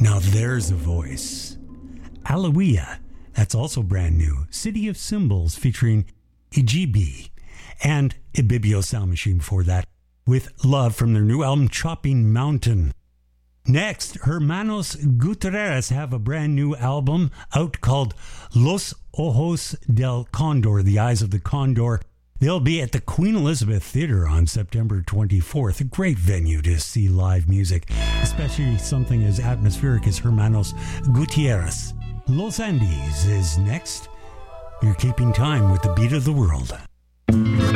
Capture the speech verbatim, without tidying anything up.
Now there's a voice. Alawiya, that's also brand new. City of Symbols featuring Ijibi. And Ibibio Sound Machine before that, with Love from their new album Chopping Mountain. Next, Hermanos Gutierrez have a brand new album out called Los Ojos del Condor, The Eyes of the Condor. They'll be at the Queen Elizabeth Theatre on September twenty-fourth, a great venue to see live music, especially something as atmospheric as Hermanos Gutierrez. Los Andes is next. You're keeping time with the beat of the world.